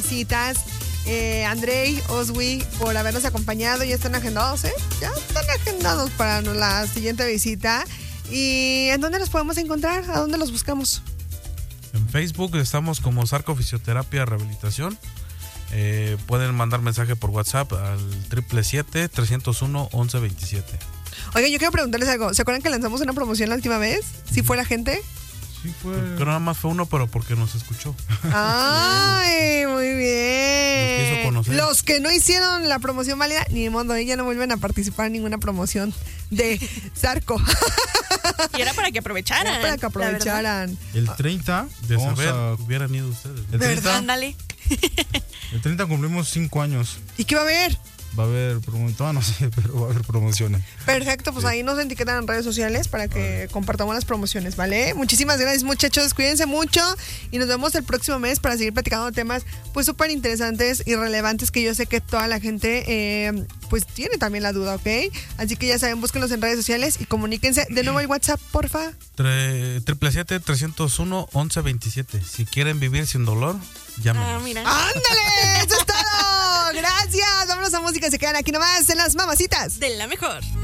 visitas. Andrei, Oswi, por habernos acompañado. Ya están agendados, Ya están agendados para la siguiente visita. ¿Y en dónde los podemos encontrar? ¿A dónde los buscamos? En Facebook estamos como Zarco Fisioterapia Rehabilitación. Pueden mandar mensaje por WhatsApp al 777-301-1127. Oigan, yo quiero preguntarles algo. ¿Se acuerdan que lanzamos una promoción la última vez? ¿Sí fue la gente? Sí, fue. Pero nada más fue uno, pero porque nos escuchó. ¡Ay, muy bien! Nos quiso conocer. Los que no hicieron la promoción válida, ni de modo, ya no vuelven a participar en ninguna promoción de Zarco. Y era para que aprovecharan. Era para que aprovecharan. El 30, de saber, hubieran ido ustedes. El 30, ándale. El 30 cumplimos 5 años. ¿Y qué va a haber? Va a haber promociones, no sé, pero va a haber promociones. Perfecto, pues ahí nos etiquetan en redes sociales para que compartamos las promociones, ¿vale? Muchísimas gracias, muchachos, cuídense mucho y nos vemos el próximo mes para seguir platicando temas pues súper interesantes y relevantes que yo sé que toda la gente pues tiene también la duda, ¿ok? Así que ya saben, búsquenlos en redes sociales y comuníquense. De nuevo el WhatsApp, porfa. 777-301-1127. Si quieren vivir sin dolor, llámenos. Mira. ¡Ándale! ¡Eso es todo! Gracias, vámonos a música, se quedan aquí nomás en Las Mamacitas de la Mejor.